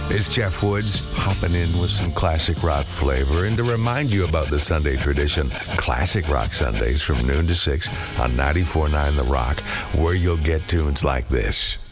It's Jeff Woods hopping in with some classic rock flavor and to remind you about the Sunday tradition, Classic Rock Sundays from noon to 6 on 94.9 The Rock, where you'll get tunes like this.